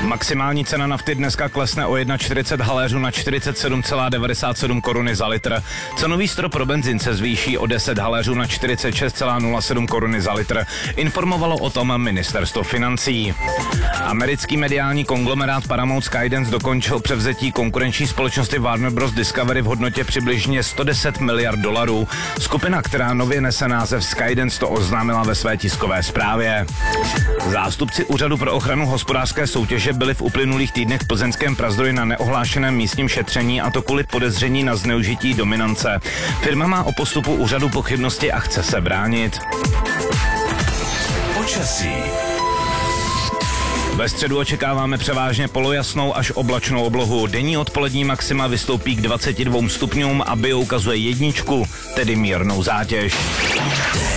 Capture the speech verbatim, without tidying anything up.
Maximální cena nafty dneska klesne o čtyřicet jedna haléřů na čtyřicet sedm celá devadesát sedm koruny za litr. Cenový strop pro benzín se zvýší o deset haléřů na čtyřicet šest celá nula sedm koruny za litr. Informovalo o tom ministerstvo financí. Americký mediální konglomerát Paramount Skydance dokončil převzetí konkurenční společnosti Warner Bros. Discovery v hodnotě přibližně sto deset miliard dolarů. Skupina, která nově nese název Skydance, to oznámila ve své tiskové zprávě. Zástupci Úřadu pro ochranu hospodářské soutěže byli v uplynulých týdnech v plzeňském Prazdroji na neohlášeném místním šetření, a to kvůli podezření na zneužití dominance. Firma má o postupu úřadu pochybnosti a chce se bránit. Počasí. Ve středu očekáváme převážně polojasnou až oblačnou oblohu. Denní odpolední maxima vystoupí k dvaceti dvěma stupňům a bio ukazuje jedničku, tedy mírnou zátěž.